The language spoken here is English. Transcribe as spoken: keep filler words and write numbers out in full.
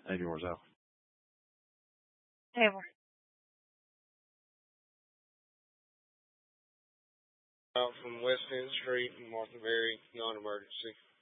Navy Warzell. Taylor. Out from West End Street in Martha Berry, non-emergency.